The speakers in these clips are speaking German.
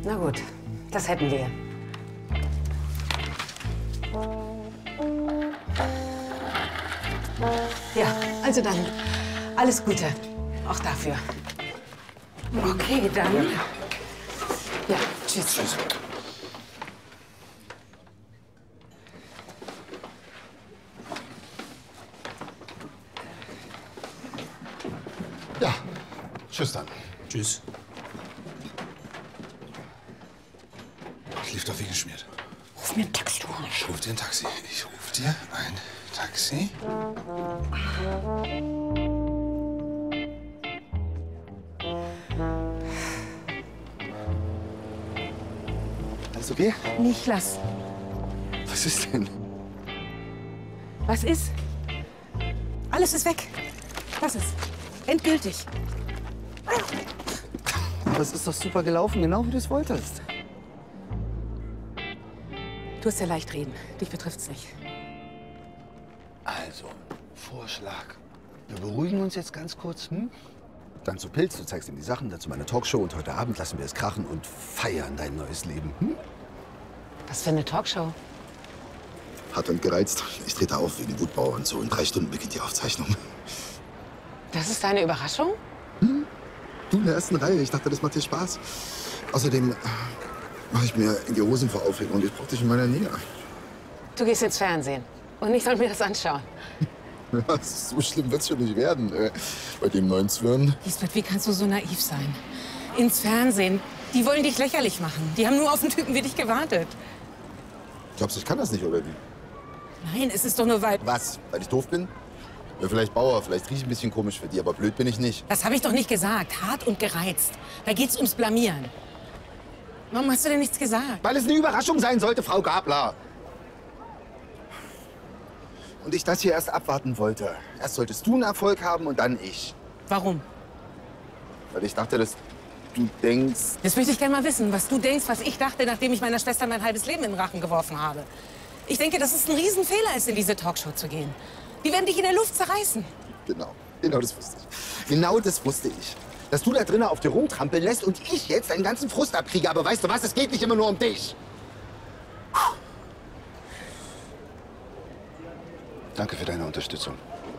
Na gut, das hätten wir. Ja, also dann, alles Gute. Auch dafür. Okay, dann. Ja, tschüss. Tschüss. Ja, tschüss dann. Tschüss. Ich lief doch wie geschmiert. Ruf mir ein Taxi, du Arsch. Ich ruf dir ein Taxi. Ich ruf dir ein Taxi. Alles okay? Niklas, Was ist denn? was ist? Alles ist weg. Was ist? Endgültig. Aber es ist doch super gelaufen, genau wie du es wolltest. Du hast ja leicht reden. Dich betrifft's nicht. Also, Vorschlag. Wir beruhigen uns jetzt ganz kurz, hm? Dann zu Pilz, du zeigst ihm die Sachen, dazu meine Talkshow und heute Abend lassen wir es krachen und feiern dein neues Leben, hm? Was für eine Talkshow. Hart und gereizt. Ich trete auf wegen Wutbauer und so. In 3 Stunden beginnt die Aufzeichnung. Das ist deine Überraschung? Du in der ersten Reihe. Ich dachte, das macht dir Spaß. Außerdem mache ich mir in die Hosen vor Aufregung und ich brauche dich in meiner Nähe. Du gehst ins Fernsehen. Und ich soll mir das anschauen. Ja, so schlimm wird's schon nicht werden. Bei dem neuen Zwirn. Lisbeth, wie kannst du so naiv sein? Ins Fernsehen. Die wollen dich lächerlich machen. Die haben nur auf einen Typen wie dich gewartet. Glaubst du, ich kann das nicht, oder wie? Nein, es ist doch nur weil... Was? Weil ich doof bin? Ja, vielleicht Bauer, vielleicht rieche ich ein bisschen komisch für die, aber blöd bin ich nicht. Das habe ich doch nicht gesagt. Hart und gereizt. Da geht's ums Blamieren. Warum hast du denn nichts gesagt? Weil es eine Überraschung sein sollte, Frau Gabler. Und ich das hier erst abwarten wollte. Erst solltest du einen Erfolg haben und dann ich. Warum? Weil ich dachte, dass du denkst... Das möchte ich gerne mal wissen, was du denkst, was ich dachte, nachdem ich meiner Schwester mein halbes Leben in den Rachen geworfen habe. Ich denke, dass es ein Riesenfehler ist, in diese Talkshow zu gehen. Die werden dich in der Luft zerreißen. Genau das wusste ich. Genau das wusste ich. Dass du da drinnen auf dir rumtrampeln lässt und ich jetzt deinen ganzen Frust abkriege. Aber weißt du was, es geht nicht immer nur um dich. Danke für deine Unterstützung.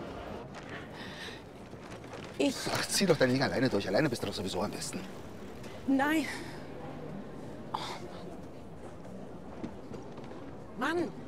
Ach, zieh doch dein Ding alleine durch. Alleine bist du doch sowieso am besten. Nein. Oh, Mann.